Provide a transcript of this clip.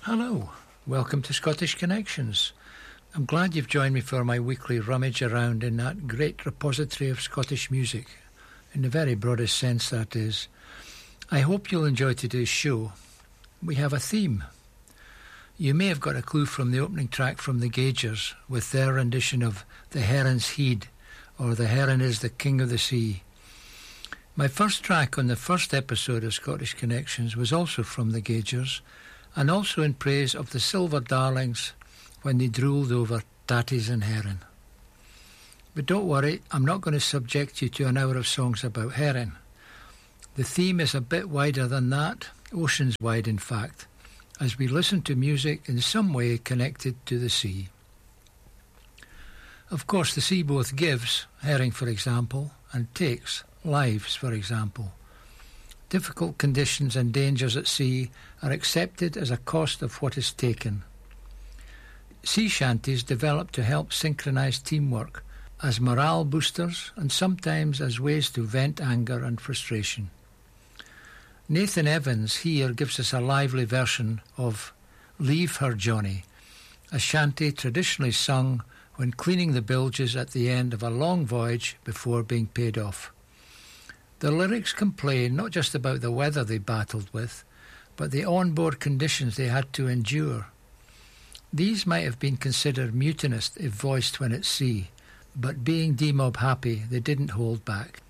Hello, welcome to Scottish Connections. I'm glad you've joined me for my weekly rummage around in that great repository of Scottish music, in the very broadest sense that is. I hope you'll enjoy today's show. We have a theme. You may have got a clue from the opening track from the Gaugers with their rendition of The Heron's Heed, or The Heron is the King of the Sea. My first track on the first episode of Scottish Connections was also from the Gaugers, and also in praise of the Silver Darlings when they drooled over tatties and herring. But don't worry, I'm not going to subject you to an hour of songs about herring. The theme is a bit wider than that, oceans wide in fact, as we listen to music in some way connected to the sea. Of course, the sea both gives, herring for example, and takes, lives for example. Difficult conditions and dangers at sea are accepted as a cost of what is taken. Sea shanties develop to help synchronise teamwork, as morale boosters and sometimes as ways to vent anger and frustration. Nathan Evans here gives us a lively version of Leave Her Johnny, a shanty traditionally sung when cleaning the bilges at the end of a long voyage before being paid off. The lyrics complain not just about the weather they battled with, but the onboard conditions they had to endure. These might have been considered mutinous if voiced when at sea, but being demob happy, they didn't hold back.